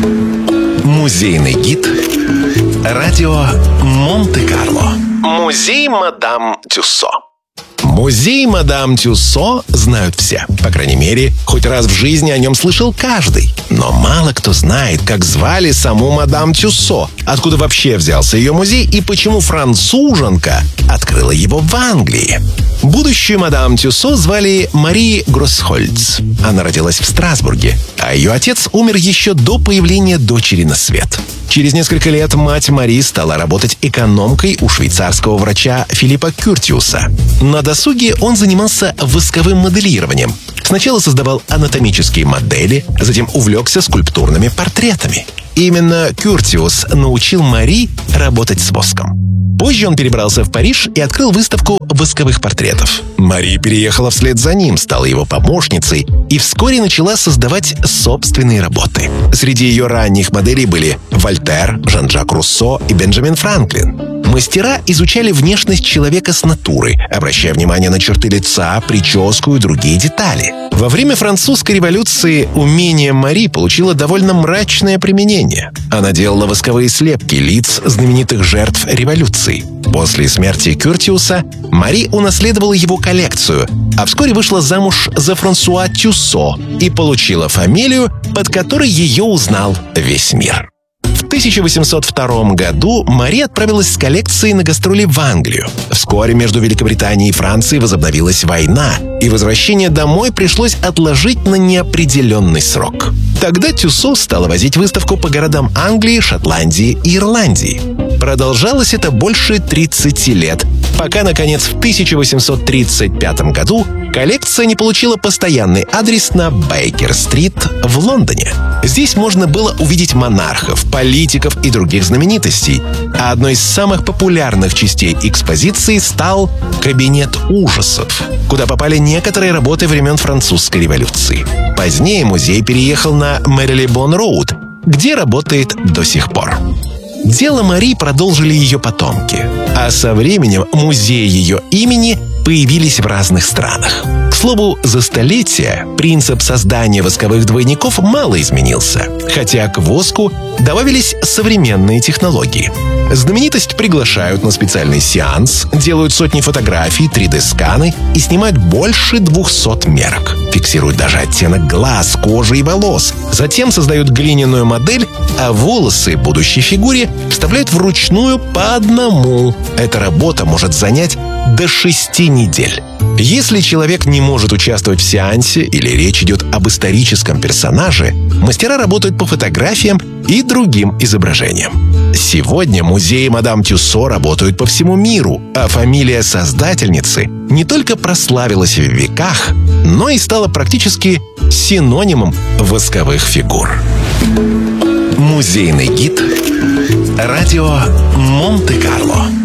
Музейный гид радио Монте-Карло. Музей мадам Тюссо. Музей мадам Тюссо знают все. По крайней мере, хоть раз в жизни о нем слышал каждый. Но мало кто знает, как звали саму мадам Тюссо, откуда вообще взялся ее музей и почему француженка открыла его в Англии. Будущую мадам Тюссо звали Мари Гроссхольц. Она родилась в Страсбурге, а ее отец умер еще до появления дочери на свет. Через несколько лет мать Мари стала работать экономкой у швейцарского врача Филиппа Кюртиуса. На досуге он занимался восковым моделированием. Сначала создавал анатомические модели, затем увлекся скульптурными портретами. Именно Кюртиус научил Мари работать с воском. Позже он перебрался в Париж и открыл выставку восковых портретов. Мари переехала вслед за ним, стала его помощницей и вскоре начала создавать собственные работы. Среди ее ранних моделей были Вольтер, Жан-Жак Руссо и Бенджамин Франклин. Мастера изучали внешность человека с натуры, обращая внимание на черты лица, прическу и другие детали. Во время французской революции умение Мари получило довольно мрачное применение. Она делала восковые слепки лиц знаменитых жертв революции. После смерти Кюртиуса Мари унаследовала его коллекцию, а вскоре вышла замуж за Франсуа Тюссо и получила фамилию, под которой ее узнал весь мир. В 1802 году Мари отправилась с коллекцией на гастроли в Англию. Вскоре между Великобританией и Францией возобновилась война, и возвращение домой пришлось отложить на неопределенный срок. Тогда Тюссо стала возить выставку по городам Англии, Шотландии и Ирландии. Продолжалось это больше 30 лет, пока, наконец, в 1835 году коллекция не получила постоянный адрес на Бейкер-стрит в Лондоне. Здесь можно было увидеть монархов, политиков и других знаменитостей, а одной из самых популярных частей экспозиции стал «Кабинет ужасов», куда попали некоторые работы времен французской революции. Позднее музей переехал на Мэрилибон-роуд, где работает до сих пор. Дело Мари продолжили ее потомки, а со временем музеи ее имени появились в разных странах. К слову, за столетия принцип создания восковых двойников мало изменился, хотя к воску добавились современные технологии. Знаменитость приглашают на специальный сеанс, делают сотни фотографий, 3D-сканы и снимают больше 200 мерок. Фиксируют даже оттенок глаз, кожи и волос. Затем создают глиняную модель, а волосы будущей фигуре вставляют вручную по одному. Эта работа может занять до 6 недель. Если человек не может участвовать в сеансе или речь идет об историческом персонаже, мастера работают по фотографиям и другим изображениям. Сегодня музеи мадам Тюссо работают по всему миру, а фамилия создательницы не только прославилась в веках, но и стала практически синонимом восковых фигур. Музейный гид радио Монте-Карло.